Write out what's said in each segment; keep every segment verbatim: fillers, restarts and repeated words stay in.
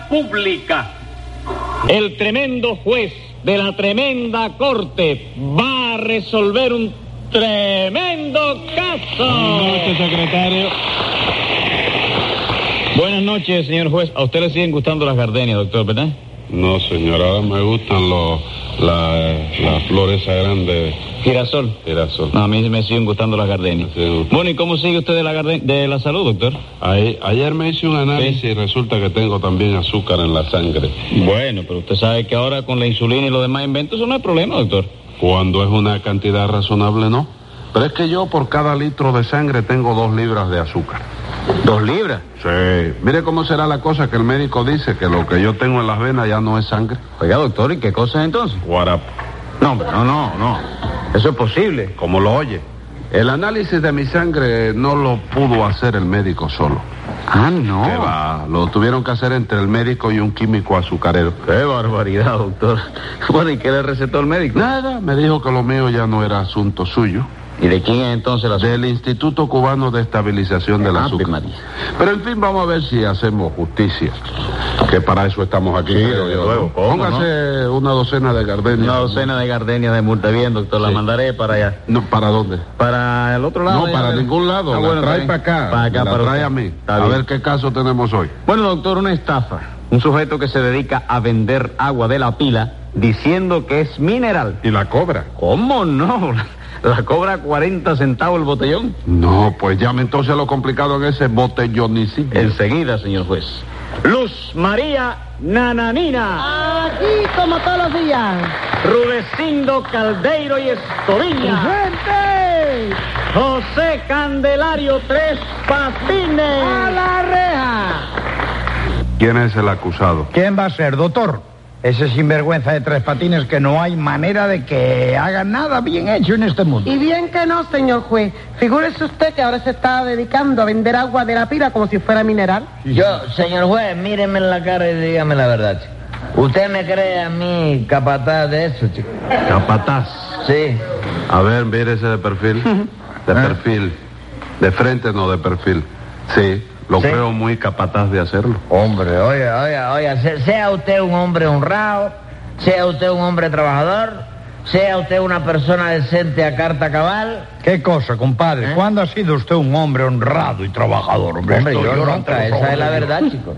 pública. El tremendo juez de la tremenda corte va a resolver un tremendo caso. Buenas noches, secretario. Buenas noches, señor juez. A usted le siguen gustando las gardenias, doctor, ¿verdad? No, señora, me gustan los la, las flores grandes. Girasol. Girasol. No, a mí me siguen gustando las gardenias. Sí. Bueno, ¿y cómo sigue usted de la, garden- de la salud, doctor? Ahí, ayer me hice un análisis Sí. y resulta que tengo también azúcar en la sangre. Bueno, pero usted sabe que ahora con la insulina y los demás inventos eso no es problema, doctor. Cuando es una cantidad razonable, no. Pero es que yo por cada litro de sangre tengo dos libras de azúcar. ¿Dos libras? Sí. Mire cómo será la cosa que el médico dice que lo que yo tengo en las venas ya no es sangre. Oiga, doctor, ¿y qué cosa es entonces? Guarapo. No, hombre, no, no, no. Eso es posible. Como lo oye. El análisis de mi sangre no lo pudo hacer el médico solo. Ah, no. ¿Qué va? Lo tuvieron que hacer entre el médico y un químico azucarero. Qué barbaridad, doctor. Bueno, ¿y qué le recetó el médico? Nada, me dijo que lo mío ya no era asunto suyo. ¿Y de quién es entonces la Del Instituto Cubano de Estabilización del Ah, Azúcar. María. Pero en fin, vamos a ver si hacemos justicia. Que para eso estamos aquí. Sí, creo yo, luego, ¿no? ¿cómo, Póngase una docena de gardenias. Una docena de gardenias de multa. Bien, doctor, la Sí. mandaré para allá. No, ¿para dónde? Para el otro lado. No, ya, para a ver. ningún lado. Ah, la bueno, trae está para bien. acá. Para acá, la para trae usted. a mí. Está A bien. ver qué caso tenemos hoy. Bueno, doctor, una estafa. Un sujeto que se dedica a vender agua de la pila diciendo que es mineral. ¿Y la cobra? ¿Cómo no? La cobra cuarenta centavos el botellón. No, pues llame entonces lo complicado en ese botellonicidio. Enseguida, señor juez. Luz María Nananina. Aquí como todos los días. Rudecindo Caldeiro y Escoviña. ¡Gente! José Candelario Tres Patines. ¡A la reja! ¿Quién es el acusado? ¿Quién va a ser, doctor? Ese sinvergüenza de Tres Patines que no hay manera de que haga nada bien hecho en este mundo. Y bien que no, señor juez. Figúrese usted que ahora se está dedicando a vender agua de la pila como si fuera mineral. Yo, señor juez, míreme en la cara y dígame la verdad, chico. ¿Usted me cree a mí capataz de eso, chico? Capataz. Sí. A ver, mírese de perfil. De ¿Eh? perfil. De frente, no de perfil. Sí, lo Sí. creo muy capataz de hacerlo. Hombre, oiga, oiga, oiga, se- sea usted un hombre honrado, sea usted un hombre trabajador, sea usted una persona decente a carta cabal. ¿Qué cosa, compadre? ¿Eh? ¿Cuándo ha sido usted un hombre honrado y trabajador? Hombre, Estoy yo llorando nunca, los esa ojos es la de verdad, Dios. chico.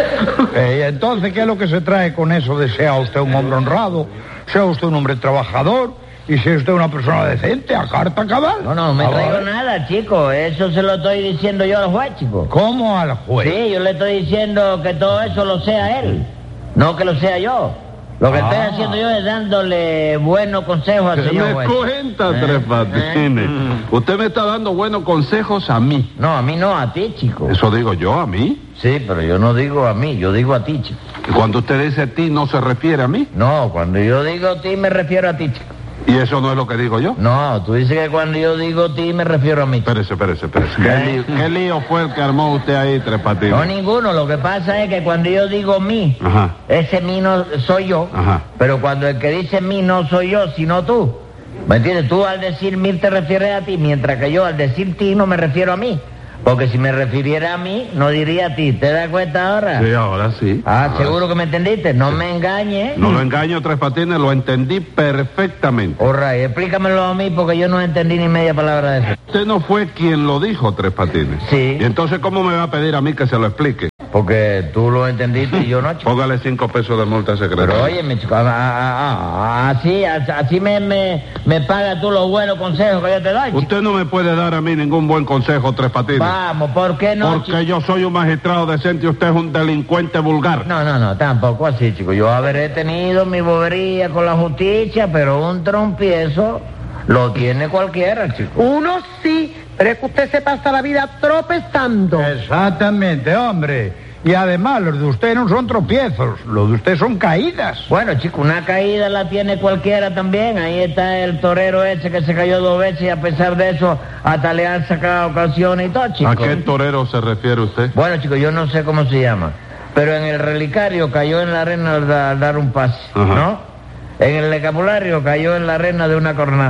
Eh, entonces, ¿qué es lo que se trae con eso de sea usted un hombre honrado, sea usted un hombre trabajador y sea usted una persona decente a carta cabal? No, no, no me Ah, traigo vale. nada, chico. Eso se lo estoy diciendo yo al juez, chico. ¿Cómo al juez? Sí, yo le estoy diciendo que todo eso lo sea él, no que lo sea yo. Lo que Ah. estoy haciendo yo es dándole buenos consejos al ¿Qué señor me juez. cuenta, ¿Eh? Tres Patines? ¿Eh? Usted me está dando buenos consejos a mí. No, a mí no, a ti, chico. Eso digo yo, a mí. Sí, pero yo no digo a mí, yo digo a ti, chico. Y cuando usted dice ti, no se refiere a mí. No, cuando yo digo ti me refiero a ti, chico. Y eso no es lo que digo yo. No, tú dices que cuando yo digo ti me refiero a mí, chico. Espérese, espérese, espérese. ¿Qué lío, qué lío fue el que armó usted ahí, Tres Patines? No, ninguno. Lo que pasa es que cuando yo digo mí, Ajá. ese mí no soy yo. Ajá. Pero cuando el que dice mí no soy yo, sino tú. ¿Me entiendes? Tú al decir mí te refieres a ti, mientras que yo al decir ti no me refiero a mí. Porque si me refiriera a mí, no diría a ti. ¿Te das cuenta ahora? Sí, ahora sí. Ah, Ahora ¿seguro que me entendiste? No me engañes. No lo engaño, Tres Patines, lo entendí perfectamente. All right, explícamelo a mí porque yo no entendí ni media palabra de eso. Usted no fue quien lo dijo, Tres Patines. Sí. ¿Y entonces cómo me va a pedir a mí que se lo explique? Porque tú lo entendiste y yo no, chico. Póngale cinco pesos de multa secretaria. Pero oye, mi chico, ah, ah, ah, así, así me, me, me pagas tú los buenos consejos que yo te doy, chico. Usted no me puede dar a mí ningún buen consejo, Tres Patines. Vamos, ¿por qué no, Porque chico? yo soy un magistrado decente y usted es un delincuente vulgar. No, no, no, tampoco así, chico. Yo habré tenido mi bobería con la justicia, pero un trompiezo lo tiene cualquiera, chico. Uno sí, pero es que usted se pasa la vida tropezando. Exactamente, hombre. Y además, los de usted no son tropiezos, los de usted son caídas. Bueno, chico, una caída la tiene cualquiera también. Ahí está el torero ese que se cayó dos veces y a pesar de eso hasta le han sacado ocasiones y todo, chico. ¿A qué torero se refiere usted? Bueno, chico, yo no sé cómo se llama, pero en el relicario cayó en la arena al, da- al dar un pase, Ajá. ¿no? En el escapulario cayó en la arena de una cornada.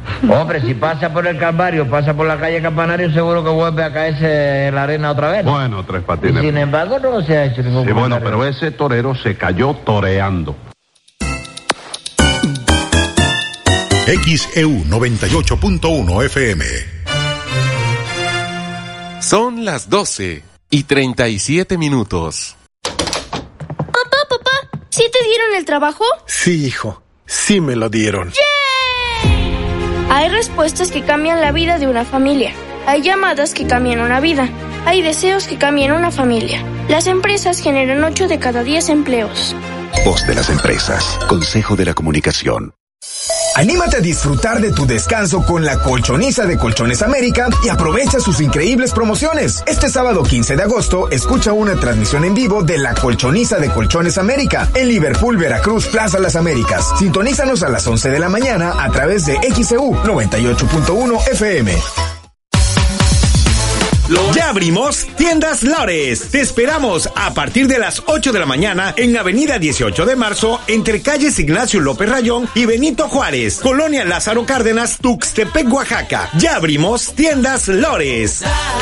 Hombre, si pasa por el Calvario, pasa por la calle Campanario, seguro que vuelve a caerse en la arena otra vez, ¿no? Bueno, Tres Patines. Y sin embargo, no se ha hecho ningún Sí, bueno, comentario. pero ese torero se cayó toreando. X E U noventa y ocho punto uno F M. Son las doce y treinta y siete minutos. Papá, papá, ¿sí te dieron el trabajo? Sí, hijo, sí me lo dieron. ¡Yay! Hay respuestas que cambian la vida de una familia. Hay llamadas que cambian una vida. Hay deseos que cambian una familia. Las empresas generan ocho de cada diez empleos. Voz de las empresas. Consejo de la Comunicación. Anímate a disfrutar de tu descanso con la Colchoniza de Colchones América y aprovecha sus increíbles promociones. Este sábado quince de agosto, escucha una transmisión en vivo de la Colchoniza de Colchones América en Liverpool, Veracruz, Plaza Las Américas. Sintonízanos a las once de la mañana a través de X E U noventa y ocho punto uno F M. Ya abrimos Tiendas Lores. Te esperamos a partir de las ocho de la mañana en Avenida dieciocho de marzo, entre calles Ignacio López Rayón y Benito Juárez, Colonia Lázaro Cárdenas, Tuxtepec, Oaxaca. Ya abrimos Tiendas Lores.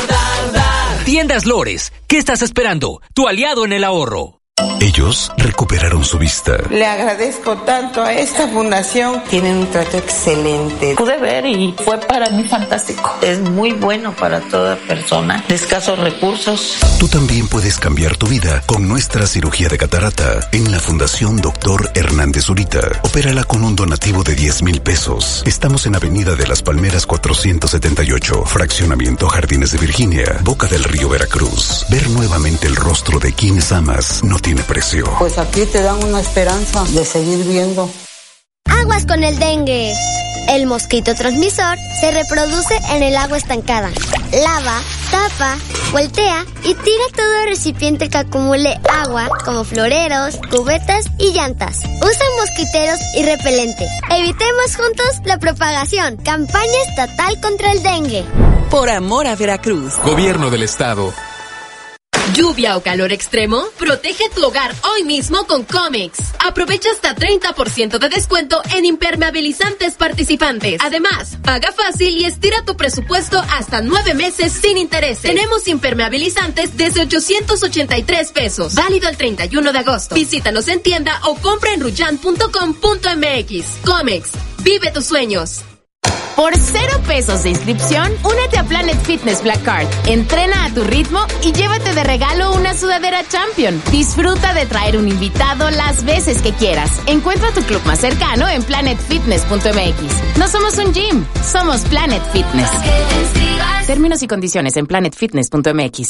Tiendas Lores, ¿qué estás esperando? Tu aliado en el ahorro. Ellos recuperaron su vista. Le agradezco tanto a esta fundación. Tienen un trato excelente. Pude ver y fue para mí fantástico. Es muy bueno para toda persona de escasos recursos. Tú también puedes cambiar tu vida con nuestra cirugía de catarata en la Fundación Doctor Hernández Zurita. Opérala con un donativo de diez mil pesos. Estamos en Avenida de las Palmeras cuatrocientos setenta y ocho, Fraccionamiento Jardines de Virginia, Boca del Río, Veracruz. Ver nuevamente el rostro de quienes amas no tiene precio. Pues aquí te dan una esperanza de seguir viendo. Aguas con el dengue. El mosquito transmisor se reproduce en el agua estancada. Lava, tapa, voltea y tira todo recipiente que acumule agua, como floreros, cubetas y llantas. Usa mosquiteros y repelente. Evitemos juntos la propagación. Campaña estatal contra el dengue. Por amor a Veracruz. Gobierno del Estado. ¿Lluvia o calor extremo? Protege tu hogar hoy mismo con Comex. Aprovecha hasta treinta por ciento de descuento en impermeabilizantes participantes. Además, paga fácil y estira tu presupuesto hasta nueve meses sin intereses. Tenemos impermeabilizantes desde ochocientos ochenta y tres pesos. Válido el treinta y uno de agosto. Visítanos en tienda o compra en ruyan punto com punto m x. Comex. Vive tus sueños. Por cero pesos de inscripción, únete a Planet Fitness Black Card. Entrena a tu ritmo y llévate de regalo una sudadera Champion. Disfruta de traer un invitado las veces que quieras. Encuentra tu club más cercano en planet fitness punto m x. No somos un gym, somos Planet Fitness. Términos y condiciones en planet fitness punto m x.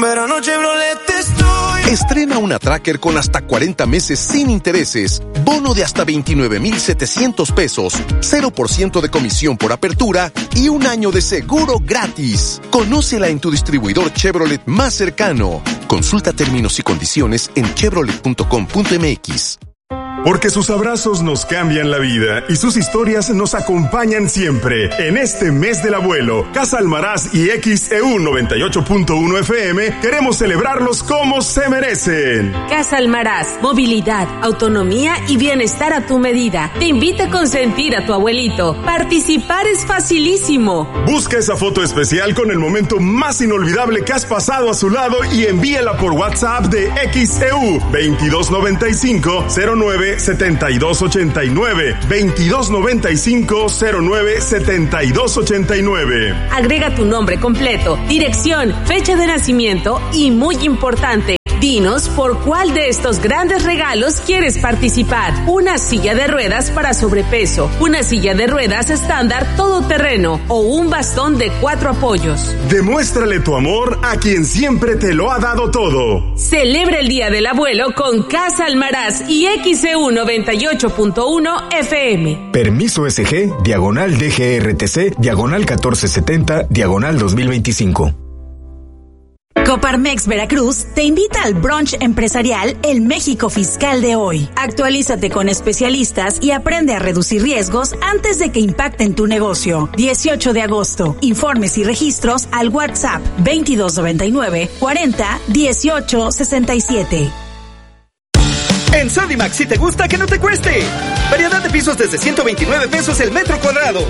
Estrena una Tracker con hasta cuarenta meses sin intereses, bono de hasta veintinueve mil setecientos pesos, cero por ciento de comisión por apertura y un año de seguro gratis. Conócela en tu distribuidor Chevrolet más cercano. Consulta términos y condiciones en chevrolet punto com punto m x. Porque sus abrazos nos cambian la vida y sus historias nos acompañan siempre. En este mes del abuelo, Casa Almaraz y X E U noventa y ocho punto uno F M queremos celebrarlos como se merecen. Casa Almaraz, movilidad, autonomía y bienestar a tu medida. Te invita a consentir a tu abuelito. Participar es facilísimo. Busca esa foto especial con el momento más inolvidable que has pasado a su lado y envíala por WhatsApp de X E U veintidós noventa y cinco cero nueve setenta y dos ochenta y nueve, veintidós noventa y cinco cero nueve setenta y dos ochenta y nueve. Agrega tu nombre completo, dirección, fecha de nacimiento y, muy importante, dinos por cuál de estos grandes regalos quieres participar. Una silla de ruedas para sobrepeso, una silla de ruedas estándar todoterreno o un bastón de cuatro apoyos. Demuéstrale tu amor a quien siempre te lo ha dado todo. Celebra el Día del Abuelo con Casa Almaraz y X E U noventa y ocho punto uno F M. Permiso S G, diagonal D G R T C, diagonal catorce setenta, diagonal dos mil veinticinco. Coparmex Veracruz te invita al brunch empresarial El México Fiscal de hoy. Actualízate con especialistas y aprende a reducir riesgos antes de que impacten tu negocio. dieciocho de agosto. Informes y registros al WhatsApp veintidós noventa y nueve cuarenta dieciocho sesenta y siete. En Sodimac, si te gusta, que no te cueste. Variedad de pisos desde ciento veintinueve pesos el metro cuadrado.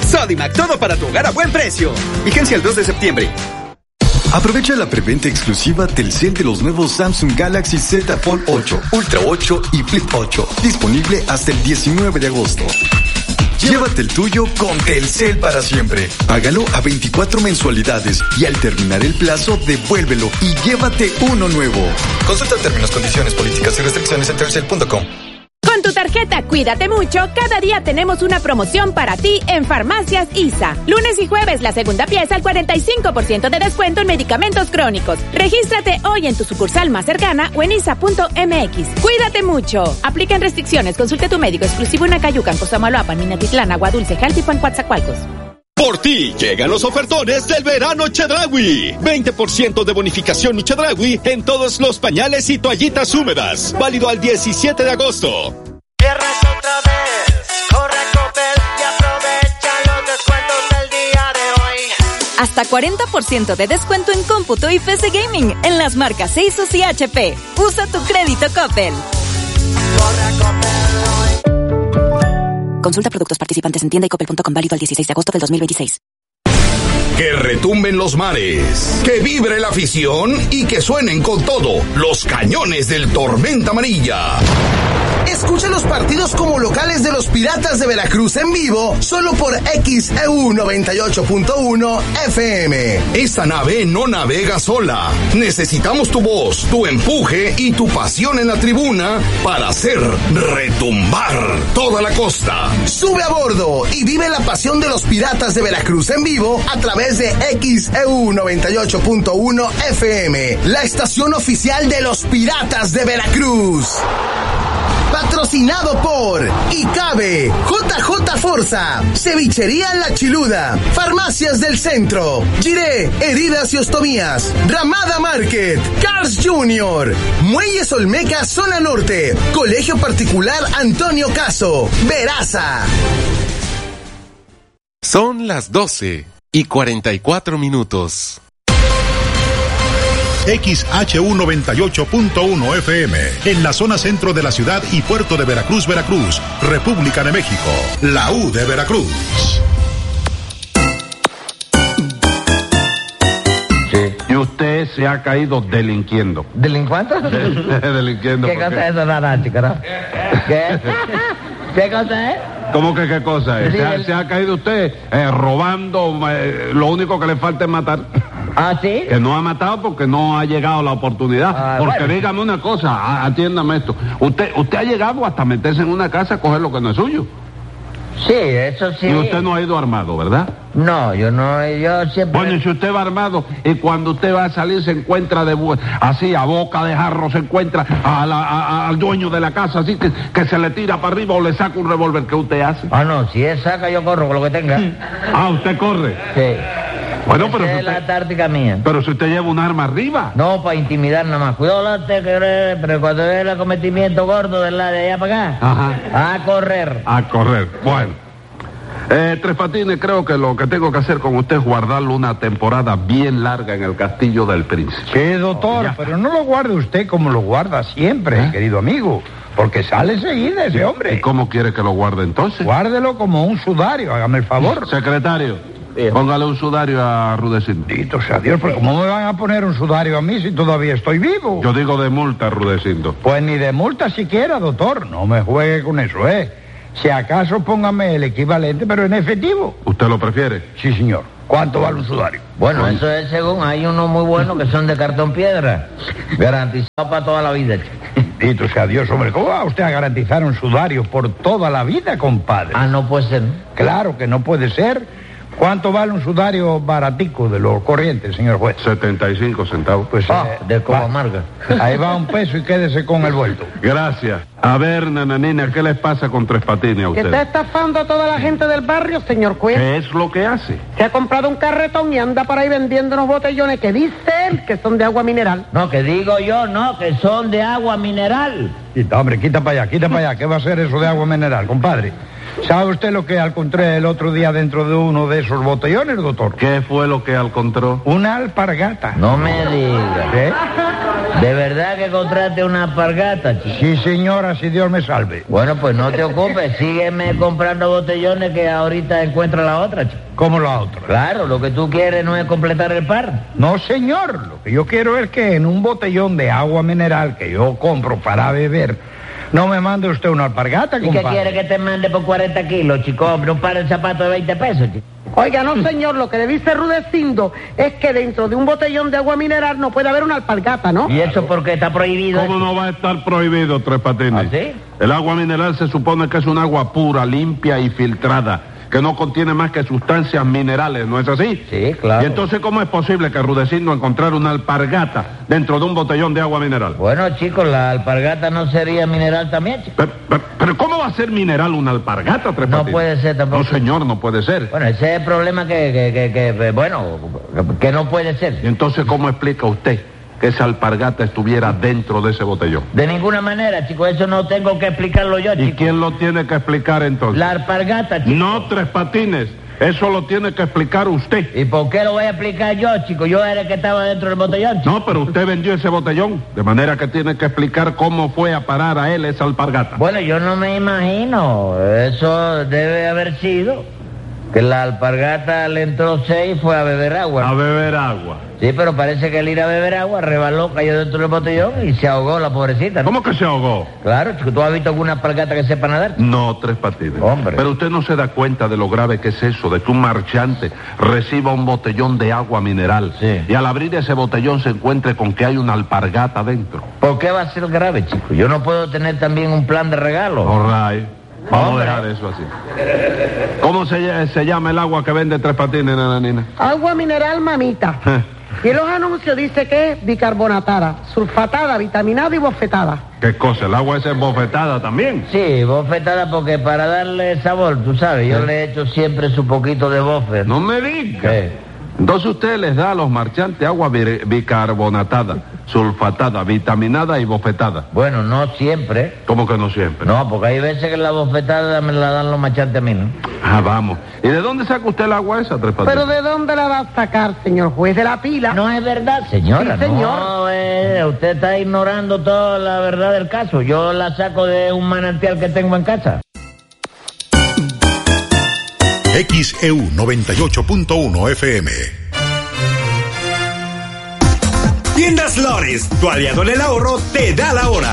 Sodimac, todo para tu hogar a buen precio. Vigencia el dos de septiembre. Aprovecha la preventa exclusiva Telcel de los nuevos Samsung Galaxy Z Fold ocho, Ultra ocho y Flip ocho. Disponible hasta el diecinueve de agosto. Llévate el tuyo con Telcel para siempre. Págalo a veinticuatro mensualidades y al terminar el plazo, devuélvelo y llévate uno nuevo. Consulta términos, condiciones, políticas y restricciones en telcel punto com. Con tu tarjeta Cuídate Mucho, cada día tenemos una promoción para ti en Farmacias I S A. Lunes y jueves, la segunda pieza al cuarenta y cinco por ciento de descuento en medicamentos crónicos. Regístrate hoy en tu sucursal más cercana o en isa punto m x. Cuídate Mucho. Aplican restricciones. Consulte a tu médico exclusivo en Acayucan, Cosamaloapan, Minatitlán, Agua Dulce, Jaltipan, Coatzacoalcos. Por ti llegan los ofertones del verano Chedraui. veinte por ciento de bonificación Chedraui en todos los pañales y toallitas húmedas. Válido al diecisiete de agosto. Viernes otra vez, corre a Coppel y aprovecha los descuentos del día de hoy. Hasta cuarenta por ciento de descuento en cómputo y P C Gaming en las marcas Asus y H P. Usa tu crédito Coppel. Corre a Coppel hoy. Consulta productos participantes en tienda y coppel punto com, válido al dieciséis de agosto del dos mil veintiséis. Que retumben los mares, que vibre la afición y que suenen con todo los cañones del Tormenta Amarilla. Escucha los partidos como locales de los Piratas de Veracruz en vivo, solo por X E U noventa y ocho punto uno F M. Esta nave no navega sola. Necesitamos tu voz, tu empuje y tu pasión en la tribuna para hacer retumbar toda la costa. Sube a bordo y vive la pasión de los Piratas de Veracruz en vivo a través de X E U noventa y ocho punto uno F M, la estación oficial de los Piratas de Veracruz. Patrocinado por ICABE, J J Forza, Cevichería La Chiluda, Farmacias del Centro, Giré, Heridas y Ostomías, Ramada Market, Cars Junior, Muelles Olmeca Zona Norte, Colegio Particular Antonio Caso, Veraza. Son las doce y cuarenta y cuatro minutos. X H U noventa y ocho punto uno F M, en la zona centro de la ciudad y puerto de Veracruz, Veracruz, República de México, la U de Veracruz. Sí. Y usted se ha caído delinquiendo. ¿Delincuente? delinquiendo. ¿Qué cosa es eso, nada, chica? ¿Qué? ¿Qué cosa es? ¿Cómo que qué cosa es? Sí, ¿Se, ha, el... se ha caído usted eh, robando, eh, lo único que le falta es matar. ¿Ah, sí? Que no ha matado porque no ha llegado la oportunidad. Ah, porque bueno. Dígame una cosa, atiéndame esto. Usted usted ha llegado hasta meterse en una casa a coger lo que no es suyo. Sí, eso sí. Y usted no ha ido armado, ¿verdad? No, yo no, yo siempre... Bueno, y si usted va armado y cuando usted va a salir se encuentra de así, a boca de jarro, se encuentra a la, a, al dueño de la casa, así que, que se le tira para arriba o le saca un revólver, ¿qué usted hace? Ah, no, si él saca yo corro con lo que tenga. Ah, ¿usted corre? Sí. Bueno, pero Esa si es usted, la táctica mía. Pero si usted lleva un arma arriba. No, para intimidar nada más. Cuidado, la te que pero cuando ve el acometimiento gordo de la de allá para acá, ajá, a correr. A correr, bueno. Eh, Tres Patines, creo que lo que tengo que hacer con usted es guardarlo una temporada bien larga en el Castillo del Príncipe. Sí, doctor, oh, pero no lo guarde usted como lo guarda siempre, ¿eh? Querido amigo, porque sale enseguida ese hombre. ¿Y cómo quiere que lo guarde entonces? Guárdelo como un sudario, hágame el favor. Secretario, sí, póngale un sudario a Rudecindo. Bendito sea Dios, pero ¿cómo me van a poner un sudario a mí si todavía estoy vivo? Yo digo de multa, Rudecindo. Pues ni de multa siquiera, doctor, no me juegue con eso, ¿eh? Si acaso póngame el equivalente, pero en efectivo. ¿Usted lo prefiere? Sí, señor. ¿Cuánto vale un sudario? Bueno, eso es según, hay unos muy buenos que son de cartón piedra, garantizado para toda la vida. Bendito sea Dios, hombre, ¿cómo va usted a garantizar un sudario por toda la vida, compadre? Ah, no puede ser. Claro que no puede ser. ¿Cuánto vale un sudario baratico de los corrientes, señor juez? setenta y cinco centavos. Pues ah, eh, de Coba Amarga. Ahí va un peso y quédese con el vuelto. Gracias. A ver, nananina, ¿qué les pasa con Tres Patines a usted? Que está estafando a toda la gente del barrio, señor juez. ¿Qué es lo que hace? Se ha comprado un carretón y anda por ahí vendiendo unos botellones que dice él que son de agua mineral. No, que digo yo, no, que son de agua mineral. Quita, hombre, quita para allá, quita para allá. ¿Qué va a ser eso de agua mineral, compadre? ¿Sabe usted lo que encontré el otro día dentro de uno de esos botellones, doctor? ¿Qué fue lo que encontró? Una alpargata. No me diga. ¿Eh? ¿De verdad que compraste una alpargata, chico? Sí, señora, si Dios me salve. Bueno, pues no te ocupes, sígueme comprando botellones que ahorita encuentra la otra, chico. ¿Cómo la otra? Claro, lo que tú quieres no es completar el par. No, señor, lo que yo quiero es que en un botellón de agua mineral que yo compro para beber, no me mande usted una alpargata, ¿Y compadre. qué quiere que te mande por cuarenta kilos, chico? Hombre, un par de zapatos de veinte pesos, chico. Oiga, no, señor, lo que le dice Rudecindo es que dentro de un botellón de agua mineral no puede haber una alpargata, ¿no? ¿Y eso porque está prohibido? ¿Cómo no va a estar prohibido, Tres Patines? ¿Ah, sí? El agua mineral se supone que es un agua pura, limpia y filtrada, que no contiene más que sustancias minerales, ¿no es así? Sí, claro. ¿Y entonces cómo es posible que Rudecindo encontrar una alpargata dentro de un botellón de agua mineral? Bueno, chicos, la alpargata no sería mineral también, chico. Pero, pero, pero ¿cómo va a ser mineral una alpargata, Tres No Patines? puede ser tampoco. No, señor, no puede ser. Bueno, ese es el problema que, que, que, que bueno, que no puede ser. ¿Y entonces cómo explica usted que esa alpargata estuviera dentro de ese botellón? De ninguna manera, chico, eso no tengo que explicarlo yo, chico. ¿Y quién lo tiene que explicar entonces? La alpargata, chico. No, Tres Patines, eso lo tiene que explicar usted. ¿Y por qué lo voy a explicar yo, chico? Yo era el que estaba dentro del botellón, chico. No, pero usted vendió ese botellón, de manera que tiene que explicar cómo fue a parar a él esa alpargata. Bueno, yo no me imagino, eso debe haber sido que la alpargata le entró seis y fue a beber agua. A beber agua. Sí, pero parece que al ir a beber agua rebaló, cayó dentro del botellón y se ahogó la pobrecita, ¿no? ¿Cómo que se ahogó? Claro, chico, ¿tú has visto alguna alpargata que sepa nadar? No, Tres Patines. Hombre. Pero usted no se da cuenta de lo grave que es eso, de que un marchante reciba un botellón de agua mineral, sí, y al abrir ese botellón se encuentre con que hay una alpargata dentro. ¿Por qué va a ser grave, chico? Yo no puedo tener también un plan de regalo. All right. Vamos Hombre. a dejar eso así. ¿Cómo se, se llama el agua que vende Tres Patines, nananina? Agua mineral, mamita. Y en los anuncios dice que es bicarbonatada, sulfatada, vitaminada y bofetada. ¿Qué cosa? ¿El agua esa es bofetada también? Sí, bofetada porque para darle sabor, tú sabes, yo ¿Eh? le echo siempre su poquito de bofe. No me diga. Sí. Entonces usted les da a los marchantes agua bi- bicarbonatada, sulfatada, vitaminada y bofetada. Bueno, no siempre. ¿Cómo que no siempre? No, porque hay veces que la bofetada me la dan los marchantes a mí, ¿no? Ah, vamos. ¿Y de dónde saca usted el agua esa, Tres Patines? ¿Pero de dónde la va a sacar, señor juez? ¿De la pila? No es verdad, señora. Sí, señor. No, eh, usted está ignorando toda la verdad del caso. Yo la saco de un manantial que tengo en casa. X E U noventa y ocho punto uno F M. Tiendas Lores, tu aliado en el ahorro, te da la hora.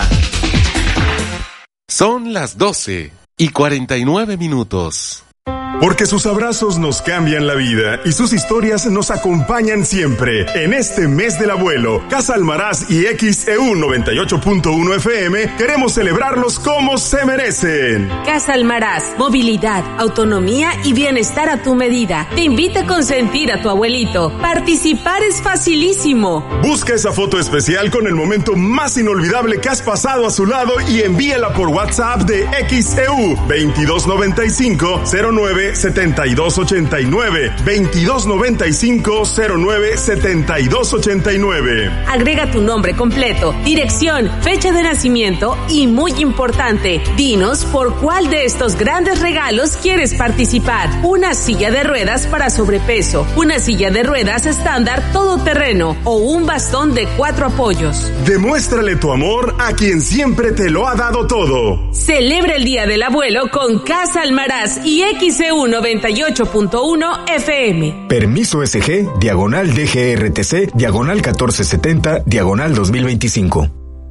Son las doce y cuarenta y nueve minutos. Porque sus abrazos nos cambian la vida y sus historias nos acompañan siempre. En este mes del abuelo, Casa Almaraz y X E U noventa y ocho punto uno F M queremos celebrarlos como se merecen. Casa Almaraz, movilidad, autonomía y bienestar a tu medida. Te invita a consentir a tu abuelito. Participar es facilísimo. Busca esa foto especial con el momento más inolvidable que has pasado a su lado y envíala por WhatsApp de X E U veintidós noventa y cinco cero nueve setenta y dos ochenta y nueve, veintidós noventa y cinco cero nueve setenta y dos ochenta y nueve. Agrega tu nombre completo, dirección, fecha de nacimiento y, muy importante, dinos por cuál de estos grandes regalos quieres participar. Una silla de ruedas para sobrepeso, una silla de ruedas estándar todoterreno o un bastón de cuatro apoyos. Demuéstrale tu amor a quien siempre te lo ha dado todo. Celebra el Día del Abuelo con Casa Almaraz y X E U noventa y ocho punto uno F M. Permiso S G, diagonal D G R T C, diagonal catorce setenta, diagonal dos mil veinticinco.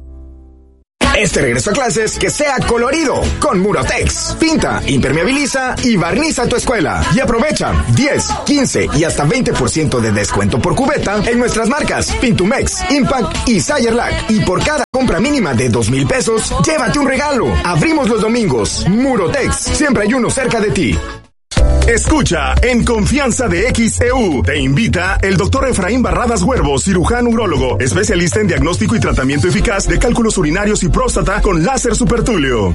Este regreso a clases que sea colorido con Murotex. Pinta, impermeabiliza y barniza tu escuela. Y aprovecha diez, quince y hasta veinte por ciento de descuento por cubeta en nuestras marcas Pintumex, Impact y Sayerlac. Y por cada compra mínima de dos mil pesos, llévate un regalo. Abrimos los domingos. Murotex, siempre hay uno cerca de ti. Escucha En Confianza de X E U. Te invita el doctor Efraín Barradas Huervo, cirujano urólogo, especialista en diagnóstico y tratamiento eficaz de cálculos urinarios y próstata con láser supertulio.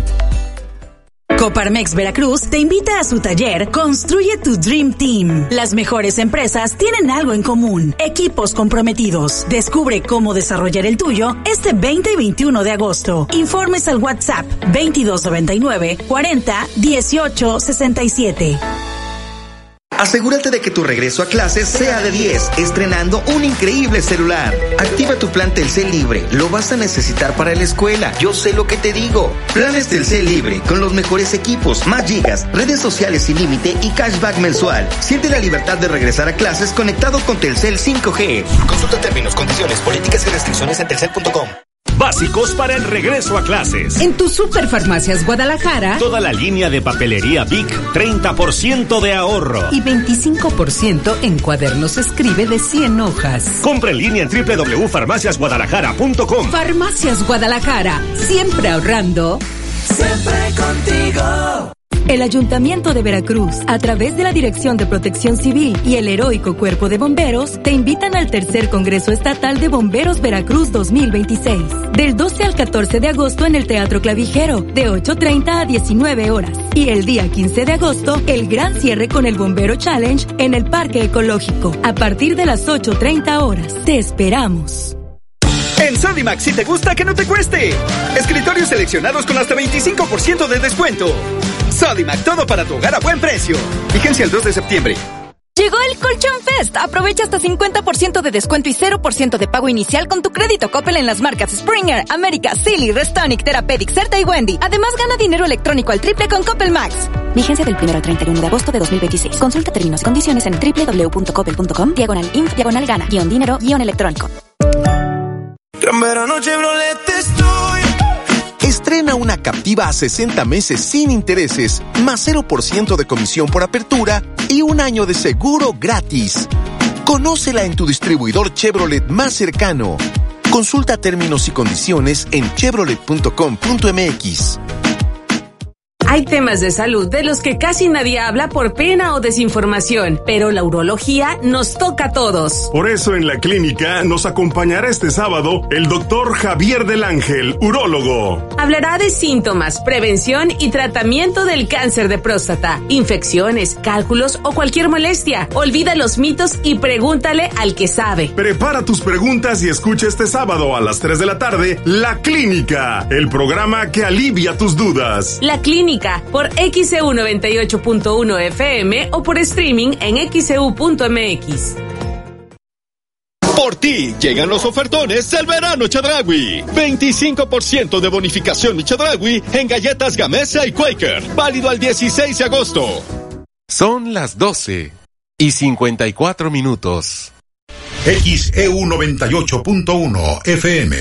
Coparmex Veracruz te invita a su taller Construye tu Dream Team. Las mejores empresas tienen algo en común: equipos comprometidos. Descubre cómo desarrollar el tuyo este veinte y veintiuno de agosto. Informes al WhatsApp veintidós noventa y nueve cuarenta dieciocho sesenta y siete. Asegúrate de que tu regreso a clases sea de diez, estrenando un increíble celular. Activa tu plan Telcel Libre, lo vas a necesitar para la escuela. Yo sé lo que te digo. Planes Telcel Libre, con los mejores equipos, más gigas, redes sociales sin límite y cashback mensual. Siente la libertad de regresar a clases conectado con Telcel cinco G. Consulta términos, condiciones, políticas y restricciones en telcel punto com. Básicos para el regreso a clases. En tu Superfarmacias Guadalajara, toda la línea de papelería Bic, treinta por ciento de ahorro. Y veinticinco por ciento en cuadernos Escribe de cien hojas. Compra en línea en doble u doble u doble u punto farmacias guadalajara punto com. Farmacias Guadalajara, siempre ahorrando. Siempre contigo. El Ayuntamiento de Veracruz, a través de la Dirección de Protección Civil y el Heroico Cuerpo de Bomberos, te invitan al tercer Congreso Estatal de Bomberos Veracruz dos mil veintiséis, del doce al catorce de agosto en el Teatro Clavijero, de ocho treinta a diecinueve horas. Y el día quince de agosto, el gran cierre con el Bombero Challenge en el Parque Ecológico, a partir de las ocho treinta horas. Te esperamos. En Sodimac, si te gusta, que no te cueste. Escritorios seleccionados con hasta veinticinco por ciento de descuento. Sodimac, todo para tu hogar a buen precio. Vigencia el dos de septiembre. Llegó el Colchón Fest. Aprovecha hasta cincuenta por ciento de descuento y cero por ciento de pago inicial con tu crédito Coppel en las marcas Springer, América, Silly, Restonic, Therapeutic, Certa y Wendy. Además, gana dinero electrónico al triple con Coppel Max. Vigencia del primero al treinta y uno de agosto de dos mil veintiséis. Consulta términos y condiciones en doble u doble u doble u punto coppel punto com, diagonal inf, diagonal gana, guión dinero, guión electrónico. Gran verano Chevrolet estoy. Estrena una Captiva a sesenta meses sin intereses, más cero por ciento de comisión por apertura y un año de seguro gratis. Conócela en tu distribuidor Chevrolet más cercano. Consulta términos y condiciones en chevrolet punto com punto m x. Hay temas de salud de los que casi nadie habla por pena o desinformación, pero la urología nos toca a todos. Por eso en la clínica nos acompañará este sábado el doctor Javier del Ángel, urólogo. Hablará de síntomas, prevención y tratamiento del cáncer de próstata, infecciones, cálculos o cualquier molestia. Olvida los mitos y pregúntale al que sabe. Prepara tus preguntas y escucha este sábado a las tres de la tarde La Clínica, el programa que alivia tus dudas. La Clínica por X E U noventa y ocho punto uno F M o por streaming en x e u punto m x. Por ti llegan los ofertones del verano Chedraui. veinticinco por ciento de bonificación mi Chedraui en galletas Gamesa y Quaker. Válido al dieciséis de agosto. Son las doce y cincuenta y cuatro minutos. X E U noventa y ocho punto uno F M.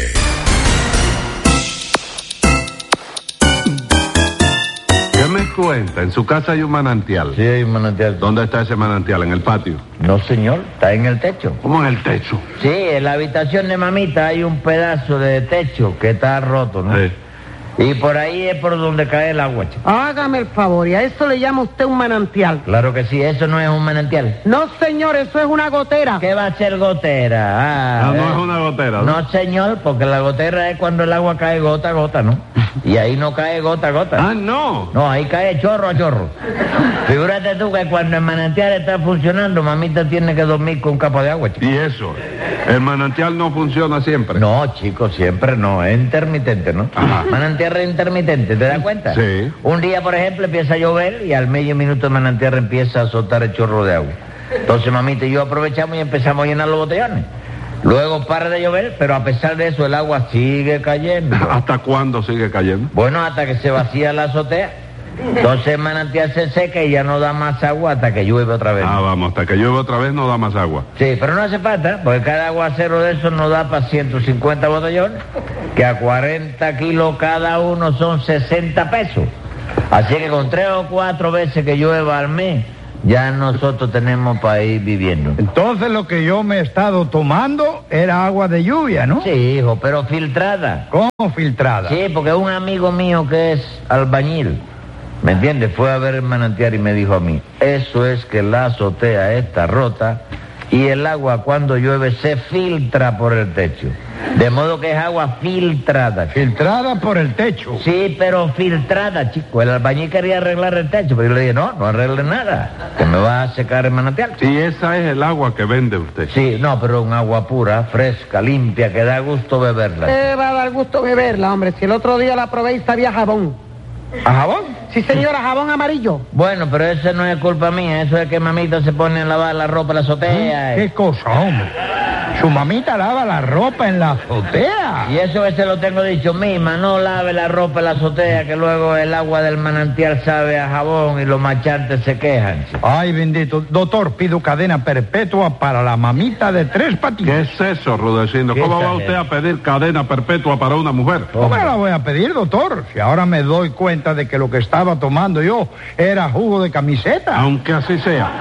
¿Qué me cuenta? En su casa hay un manantial. Sí, hay un manantial. ¿Dónde está ese manantial? ¿En el patio? No, señor, está en el techo. ¿Cómo en el techo? Sí, en la habitación de mamita hay un pedazo de techo que está roto, ¿no? Sí. Y por ahí es por donde cae el agua, chico. Hágame el favor, ¿y a eso le llama usted un manantial? Claro que sí, eso no es un manantial. No, señor, eso es una gotera. ¿Qué va a ser gotera? Ah, no, eh. no es una gotera, ¿no? No, señor, porque la gotera es cuando el agua cae gota a gota, ¿no? Y ahí no cae gota a gota. Ah, no. No, ahí cae chorro a chorro. Figúrate tú que cuando el manantial está funcionando, mamita tiene que dormir con un capo de agua, chico. ¿Y eso? ¿El manantial no funciona siempre? No, chico, siempre no. Es intermitente, ¿no? Ajá. Manantial es intermitente, ¿te das cuenta? Sí. Un día, por ejemplo, empieza a llover y al medio minuto el manantial empieza a soltar el chorro de agua. Entonces, mamita y yo aprovechamos y empezamos a llenar los botellones. Luego para de llover, pero a pesar de eso el agua sigue cayendo. ¿Hasta cuándo sigue cayendo? Bueno, hasta que se vacía la azotea. Entonces el manantial se seca y ya no da más agua hasta que llueve otra vez. Ah, vamos, hasta que llueve otra vez no da más agua. Sí, pero no hace falta, porque cada aguacero de esos nos da para ciento cincuenta botellones, que a cuarenta kilos cada uno son sesenta pesos. Así que con tres o cuatro veces que llueva al mes, ya nosotros tenemos para ir viviendo. Entonces lo que yo me he estado tomando era agua de lluvia, ¿no? Sí, hijo, pero filtrada. ¿Cómo filtrada? Sí, porque un amigo mío que es albañil, ¿me entiendes? Fue a ver el manantial y me dijo a mí, eso es que la azotea está rota y el agua cuando llueve se filtra por el techo. De modo que es agua filtrada. ¿Filtrada por el techo? Sí, pero filtrada, chico. El albañil quería arreglar el techo, pero yo le dije, no, no arregle nada, que me va a secar el manantial. Sí, esa es el agua que vende usted. Sí, no, pero un agua pura, fresca, limpia, que da gusto beberla. Te va a dar gusto beberla, hombre. Si el otro día la probé y sabía jabón. ¿A jabón? Sí, señora, jabón amarillo. Bueno, pero eso no es culpa mía, eso es que mamita se pone a lavar la ropa en la azotea. ¿Qué cosa, hombre? Su mamita lava la ropa en la azotea. Y eso que se lo tengo dicho misma, no lave la ropa en la azotea, que luego el agua del manantial sabe a jabón y los machantes se quejan. Chico. Ay, bendito. Doctor, pido cadena perpetua para la mamita de tres patines. ¿Qué es eso, Rudecindo? ¿Cómo va usted a pedir cadena perpetua para una mujer? ¿Cómo la voy a pedir, doctor? Si ahora me doy cuenta de que lo que estaba tomando yo era jugo de camiseta. Aunque así sea.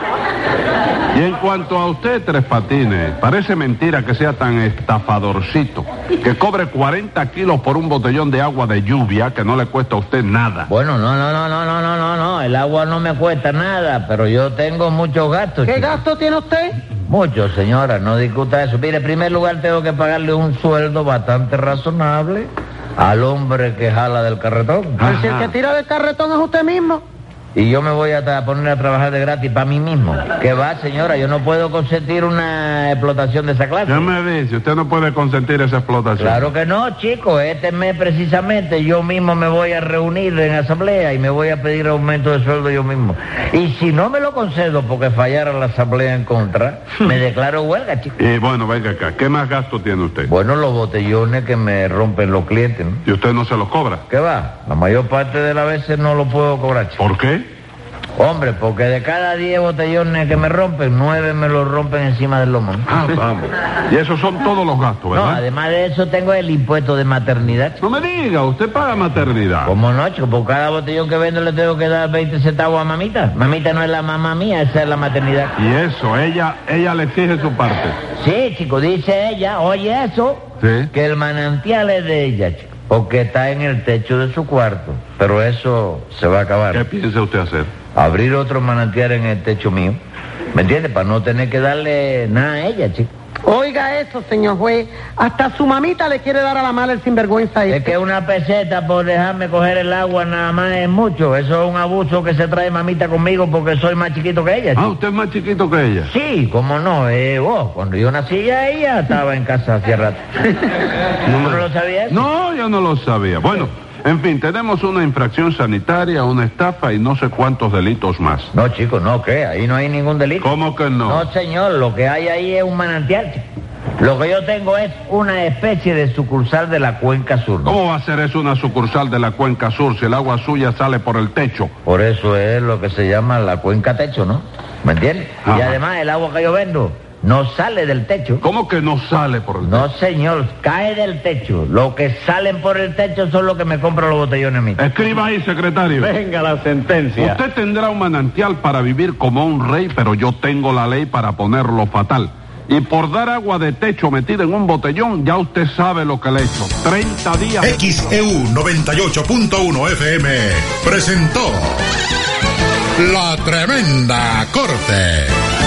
Y en cuanto a usted, Tres Patines, parece mentira que sea tan estafadorcito, que cobre cuarenta kilos por un botellón de agua de lluvia que no le cuesta a usted nada. Bueno, no, no, no, no, no, no, no, no, el agua no me cuesta nada, pero yo tengo muchos gastos. ¿Qué chico. gasto tiene usted? Muchos, señora, no discuta eso. Mire, en primer lugar tengo que pagarle un sueldo bastante razonable al hombre que jala del carretón. Pues si el que tira del carretón es usted mismo. Y yo me voy a tra- poner a trabajar de gratis para mí mismo. ¿Qué va, señora? Yo no puedo consentir una explotación de esa clase. ¿Qué me dice? Usted no puede consentir esa explotación. Claro que no, chico. Este mes precisamente yo mismo me voy a reunir en asamblea y me voy a pedir aumento de sueldo yo mismo. Y si no me lo concedo porque fallara la asamblea en contra, me declaro huelga, chico. Y bueno, venga acá. ¿Qué más gasto tiene usted? Bueno, los botellones que me rompen los clientes, ¿no? ¿Y usted no se los cobra? ¿Qué va? La mayor parte de las veces no lo puedo cobrar, chico. ¿Por qué? Hombre, porque de cada diez botellones que me rompen, nueve me los rompen encima del lomo. Ah, vamos. Y esos son todos los gastos, ¿verdad? No, además de eso tengo el impuesto de maternidad. No me diga, usted paga maternidad. ¿Cómo no, chico? Por cada botellón que vendo le tengo que dar veinte centavos a mamita. Mamita no es la mamá mía, esa es la maternidad. Y eso, ella, ella le exige su parte. Sí, chico, dice ella, oye eso, ¿Sí? que el manantial es de ella, chico, porque está en el techo de su cuarto. Pero eso se va a acabar. ¿Qué piensa usted hacer? Abrir otro manantial en el techo mío. ¿Me entiende? Para no tener que darle nada a ella, chico. Oiga eso, señor juez. Hasta su mamita le quiere dar a la mala el sinvergüenza Es este. que una peseta por dejarme coger el agua nada más es mucho. Eso es un abuso que se trae mamita conmigo porque soy más chiquito que ella, chico. Ah, ¿usted es más chiquito que ella? Sí, cómo no. Eh, vos, cuando yo nací ya ella estaba en casa hacía rato. ¿No, ¿No lo sabías? No, yo no lo sabía. Bueno, en fin, tenemos una infracción sanitaria, una estafa y no sé cuántos delitos más. No, chico, no, ¿qué? Ahí no hay ningún delito. ¿Cómo que no? No, señor, lo que hay ahí es un manantial, chico. Lo que yo tengo es una especie de sucursal de la Cuenca Sur, ¿no? ¿Cómo va a ser eso una sucursal de la Cuenca Sur si el agua suya sale por el techo? Por eso es lo que se llama la cuenca techo, ¿no? ¿Me entiendes? Ajá. Y además el agua que yo vendo no sale del techo. ¿Cómo que no sale por el techo? No, señor, cae del techo. Lo que salen por el techo son los que me compran los botellones míos. Escriba ahí, secretario. Venga la sentencia. Usted tendrá un manantial para vivir como un rey, pero yo tengo la ley para ponerlo fatal. Y por dar agua de techo metida en un botellón, ya usted sabe lo que le he hecho. treinta días... X E U noventa y ocho punto uno F M presentó La Tremenda Corte.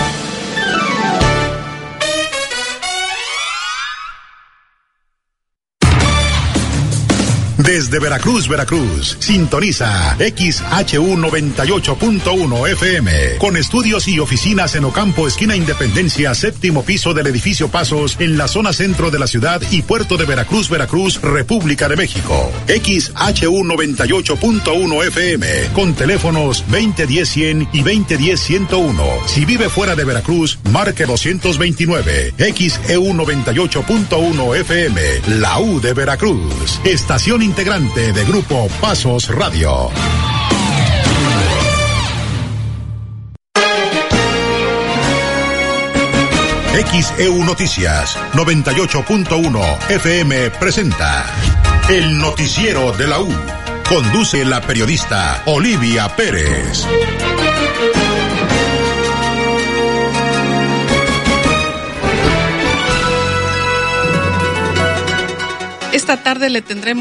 Desde Veracruz, Veracruz, sintoniza X H U noventa y ocho punto uno F M, con estudios y oficinas en Ocampo, esquina Independencia, séptimo piso del edificio Pasos, en la zona centro de la ciudad y puerto de Veracruz, Veracruz, República de México. X H U noventa y ocho punto uno F M, con teléfonos veinte diez cien y veinte diez ciento uno. Si vive fuera de Veracruz, marque doscientos veintinueve. X E U noventa y ocho punto uno F M, la U de Veracruz. Estación integrante de Grupo Pasos Radio. X E U Noticias noventa y ocho punto uno F M presenta El Noticiero de la U. Conduce la periodista Olivia Pérez. Esta tarde le tendremos